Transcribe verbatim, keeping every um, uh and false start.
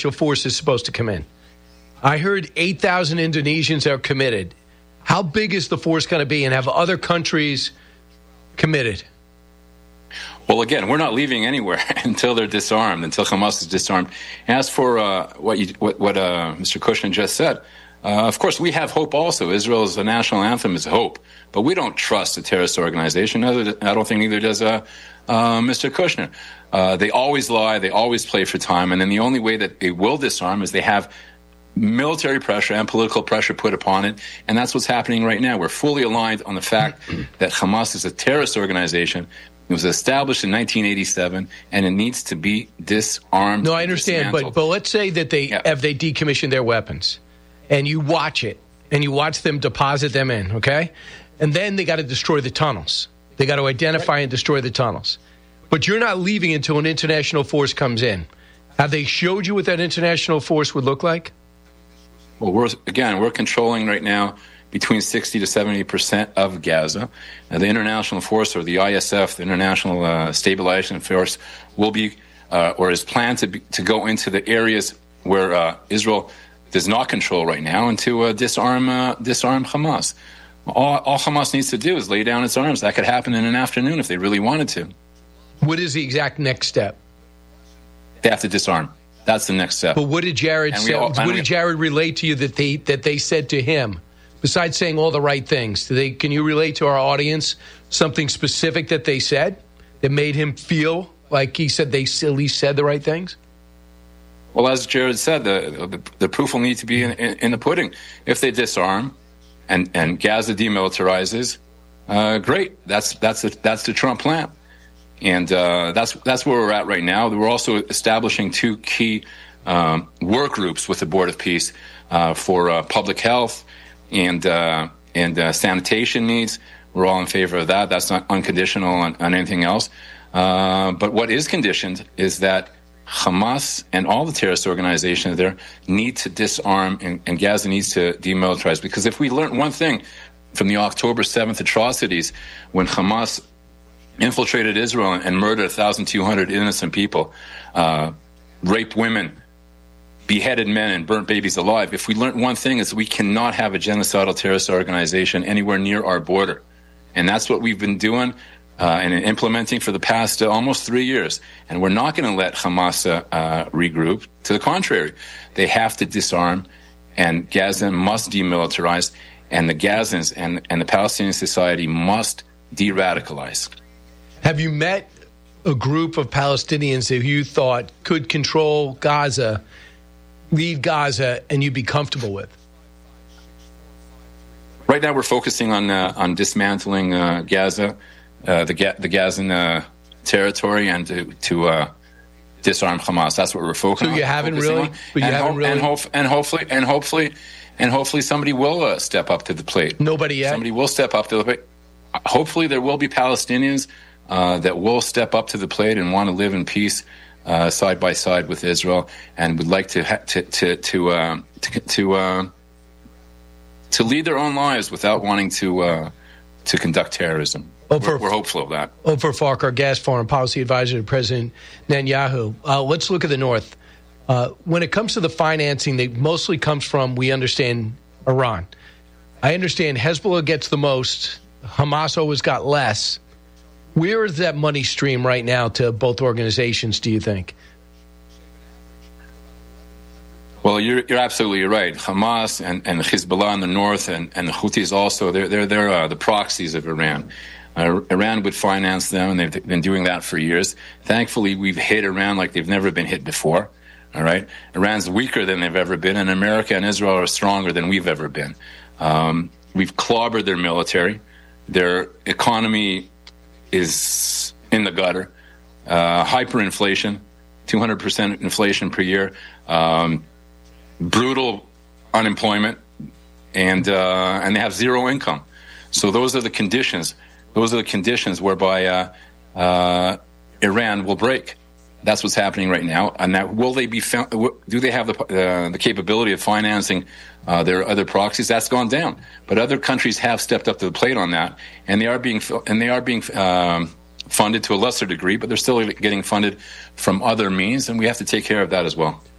international force is supposed to come in. I heard eight thousand Indonesians are committed. How big is the force going to be, and have other countries committed? Well, again, we're not leaving anywhere until they're disarmed, until Hamas is disarmed. As for uh, what, you, what, what uh, Mister Kushner just said, uh, of course, we have hope also. Israel's national anthem is hope, but we don't trust a terrorist organization. I don't think neither does uh, uh, Mister Kushner. Uh, they always lie. They always play for time. And then the only way that they will disarm is they have military pressure and political pressure put upon it. And that's what's happening right now. We're fully aligned on the fact that Hamas is a terrorist organization. It was established in nineteen eighty-seven, and it needs to be disarmed. No, I understand, but but let's say that they yeah. have they decommissioned their weapons, and you watch it, and you watch them deposit them in, okay? And then they got to destroy the tunnels. They got to identify and destroy the tunnels. But you're not leaving until an international force comes in. Have they showed you what that international force would look like? Well, we're again, we're controlling right now between sixty to seventy percent of Gaza. And the international force, or the I S F, the International uh, Stabilization Force, will be, uh, or is planned to be, to go into the areas where uh, Israel does not control right now, and to uh, disarm uh, disarm Hamas. All, all Hamas needs to do is lay down its arms. That could happen in an afternoon if they really wanted to. What is the exact next step? They have to disarm. That's the next step. But what did Jared say? All, what did Jared relate to you that they that they said to him? Besides saying all the right things, do they, can you relate to our audience something specific that they said that made him feel like he said they at least said the right things? Well, as Jared said, the the, the proof will need to be in, in, in the pudding. If they disarm and, and Gaza demilitarizes, uh, great. That's that's the, that's the Trump plan, and uh, that's that's where we're at right now. We're also establishing two key um, work groups with the Board of Peace uh, for uh, public health and uh, and uh, sanitation needs. We're all in favor of that. That's not unconditional on, on anything else. Uh, but what is conditioned is that Hamas and all the terrorist organizations there need to disarm, and, and Gaza needs to demilitarize. Because if we learn one thing from the October seventh atrocities, when Hamas infiltrated Israel and murdered one thousand two hundred innocent people, uh, raped women, beheaded men, and burnt babies alive. If we learn one thing, is we cannot have a genocidal terrorist organization anywhere near our border. And that's what we've been doing uh, and implementing for the past uh, almost three years. And we're not going to let Hamas uh, regroup. To the contrary, they have to disarm, and Gaza must demilitarize, and the Gazans and, and the Palestinian society must de-radicalize. Have you met a group of Palestinians that you thought could control Gaza, lead Gaza, and you'd be comfortable with? Right now, we're focusing on uh, on dismantling uh, Gaza, uh, the Ga- the Gazan uh, territory, and to to uh, disarm Hamas. That's what we're focusing on. So you haven't really, on. but you and haven't ho- really, and, hope- and hopefully, and hopefully, and hopefully, somebody will uh, step up to the plate. Nobody yet. Somebody will step up to the plate. Hopefully, there will be Palestinians uh, that will step up to the plate and want to live in peace uh, side by side with Israel, and would like to ha- to to to uh, to, to uh, to lead their own lives without wanting to uh, to conduct terrorism. Ofer, we're, we're hopeful of that. Ofer Farquhar, Gas Foreign Policy Advisor to President Netanyahu. Uh, let's look at the North. Uh, when it comes to the financing, that mostly comes from, we understand, Iran. I understand Hezbollah gets the most. Hamas always got less. Where is that money stream right now to both organizations, do you think? Well, you're you're absolutely right. Hamas and, and Hezbollah in the north, and, and the Houthis also, they're they're they're uh, the proxies of Iran. Uh, Iran would finance them, and they've been doing that for years. Thankfully, we've hit Iran like they've never been hit before. All right, Iran's weaker than they've ever been, and America and Israel are stronger than we've ever been. Um, we've clobbered their military. Their economy is in the gutter. Uh, hyperinflation, two hundred percent inflation per year. Um, brutal unemployment, and uh, and they have zero income. So those are the conditions. Those are the conditions whereby uh, uh, Iran will break. That's what's happening right now. And now, will they be? Do they have the uh, the capability of financing uh, their other proxies? That's gone down. But other countries have stepped up to the plate on that, and they are being and they are being um, funded to a lesser degree, but they're still getting funded from other means, and we have to take care of that as well.